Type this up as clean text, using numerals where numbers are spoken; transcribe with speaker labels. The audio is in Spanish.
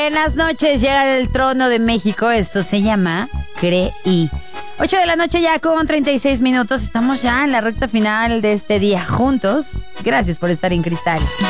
Speaker 1: Buenas noches, llega el trono de México. Esto se llama Creí. 8 de la noche ya con 36 minutos. Estamos ya en la recta final de este día juntos. Gracias por estar en Cristal.